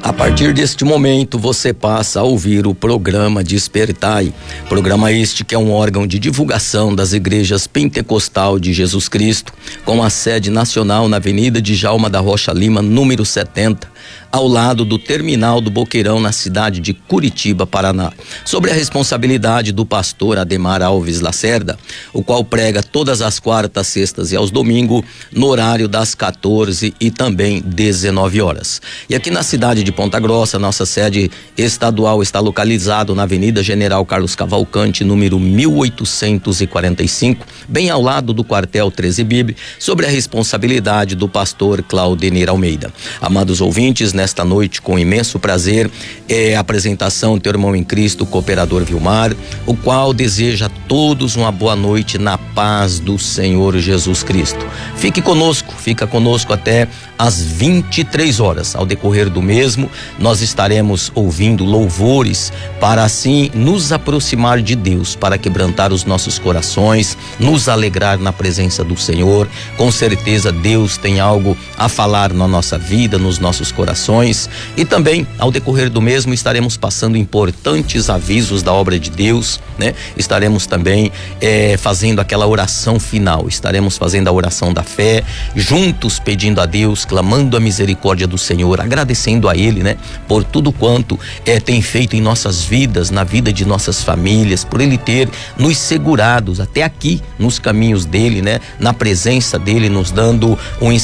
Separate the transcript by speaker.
Speaker 1: A partir deste momento, você passa a ouvir o programa Despertai. Programa este que é um órgão de divulgação das igrejas Pentecostal de Jesus Cristo, com a sede nacional na Avenida Djalma da Rocha Lima, número 70, ao lado do terminal do Boqueirão, na cidade de Curitiba, Paraná. Sobre a responsabilidade do pastor Ademar Alves Lacerda, o qual prega todas as quartas, sextas e aos domingos, no horário das 14 e também 19 horas. E aqui na cidade de Ponta Grossa, nossa sede estadual está localizado na Avenida General Carlos Cavalcante, número 1845, bem ao lado do quartel 13 Bib, sobre a responsabilidade do pastor Claudenir Almeida. Amados ouvintes, nesta noite, com imenso prazer, a apresentação do teu irmão em Cristo, cooperador Vilmar, o qual deseja a todos uma boa noite na paz do Senhor Jesus Cristo. Fica conosco até às 23 horas. Ao decorrer do mesmo, nós estaremos ouvindo louvores para assim nos aproximar de Deus, para quebrantar os nossos corações, nos alegrar na presença do Senhor. Com certeza Deus tem algo a falar na nossa vida, nos nossos corações, e também ao decorrer do mesmo estaremos passando importantes avisos da obra de Deus, né? Estaremos também fazendo aquela oração final, estaremos fazendo a oração da fé, juntos pedindo a Deus, clamando a misericórdia do Senhor, agradecendo a Ele, né? Por tudo quanto tem feito em nossas vidas, na vida de nossas famílias, por Ele ter nos segurados até aqui nos caminhos dele, né? Na presença dele, nos dando um